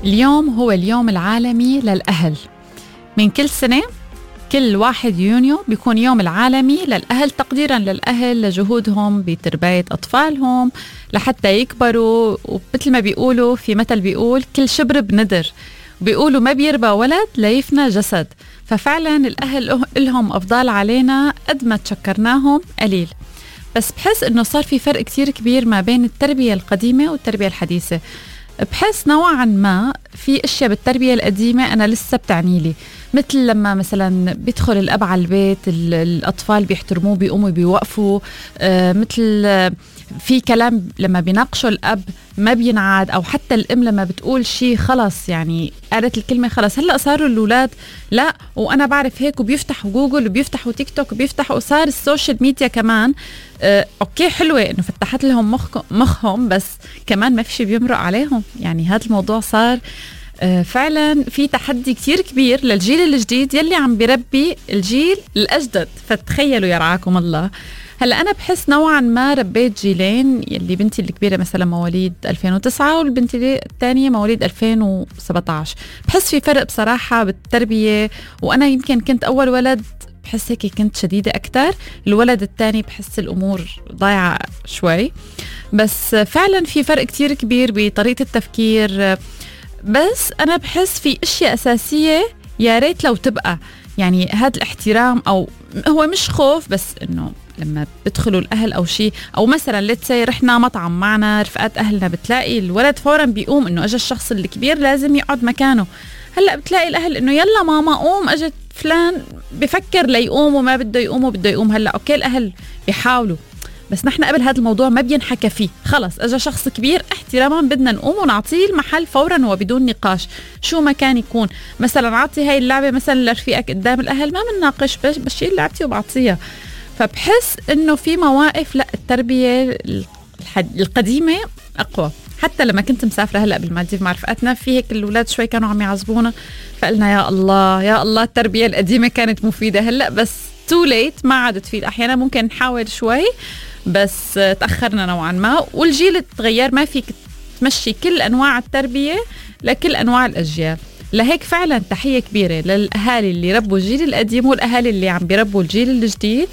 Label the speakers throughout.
Speaker 1: اليوم هو اليوم العالمي للأهل. من كل سنة كل 1 يونيو بيكون يوم العالمي للأهل، تقديرا للأهل لجهودهم بتربية أطفالهم لحتى يكبروا. ومثل ما بيقولوا في مثل بيقول كل شبر بندر، بيقولوا ما بيربى ولد ليفنى جسد. ففعلا الأهل لهم أفضال علينا قد ما تشكرناهم قليل. بس بحس إنه صار في فرق كتير كبير ما بين التربية القديمة والتربية الحديثة. بحس نوعا ما في اشياء بالتربية القديمة انا لسه بتعني لي، مثل لما مثلا بيدخل الاب على البيت الاطفال بيحترموه، بيقوموا بيوقفوا، مثل في كلام لما بيناقشوا الاب ما بينعاد، او حتى الام لما بتقول شيء خلص يعني قالت الكلمة خلص. هلا صاروا الاولاد لا وانا بعرف هيك، وبيفتحوا جوجل وبيفتحوا تيك توك وبيفتحوا، صار السوشيال ميديا كمان اوكي حلوة انه فتحت لهم مخهم، بس كمان ما في شيء بيمرق عليهم. يعني هذا الموضوع صار فعلا في تحدي كتير كبير للجيل الجديد يلي عم بيربي الجيل الأجدد. فتخيلوا يرعاكم الله. هلأ أنا بحس نوعا ما ربيت جيلين، يلي بنتي الكبيرة مثلا مواليد 2009 والبنت الثانية مواليد 2017. بحس في فرق بصراحة بالتربية، وأنا يمكن كنت أول ولد بحس هيك كنت شديدة أكتر، الولد الثاني بحس الأمور ضايعة شوي. بس فعلا في فرق كتير كبير بطريقة التفكير. بس أنا بحس في أشياء أساسية يا ريت لو تبقى، يعني هذا الاحترام، أو هو مش خوف بس إنه لما بدخلوا الأهل أو شيء، أو مثلا لتسي رحنا مطعم معنا رفقات أهلنا، بتلاقي الولد فورا بيقوم إنه أجا الشخص الكبير لازم يقعد مكانه. هلأ بتلاقي الأهل إنه يلا ماما قوم، أجت فلان بفكر ليقوم وما بده يقوم وبده يقوم. هلأ أوكي الأهل بيحاولوا، بس نحن قبل هذا الموضوع ما بينحكى فيه، خلص اجى شخص كبير احتراما بدنا نقوم ونعطيه المحل فورا وبدون نقاش شو ما كان يكون. مثلا عطي هاي اللعبه مثلا لرفيقك قدام الاهل، ما بنناقش، بشيل لعبتي وبعطيها. فبحس انه في مواقف لا التربيه القديمه اقوى. حتى لما كنت مسافره هلا بالمالديف مع رفقاتنا، في هيك الاولاد شوي كانوا عم يعذبونا، فقلنا يا الله يا الله التربيه القديمه كانت مفيده. هلا بس تو ليت، ما عادت تفيد. احيانا ممكن نحاول شوي بس تأخرنا نوعا ما، والجيل تغير، ما فيك تمشي كل أنواع التربية لكل أنواع الأجيال. لهيك فعلا تحية كبيرة للأهالي اللي ربوا الجيل القديم والأهالي اللي عم بيربوا الجيل الجديد.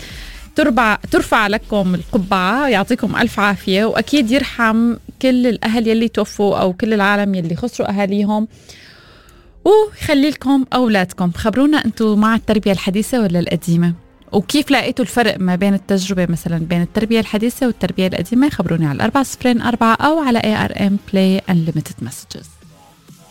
Speaker 1: ترفع لكم القبعة، يعطيكم ألف عافية، وأكيد يرحم كل الأهل يلي توفوا أو كل العالم يلي خسروا أهاليهم، ويخلي لكم أولادكم. خبرونا أنتوا مع التربية الحديثة ولا القديمة؟ وكيف لقيتوا الفرق ما بين التجربة مثلا بين التربية الحديثة والتربية القديمة؟ خبروني على 404 أو على ARM Play Unlimited Messages.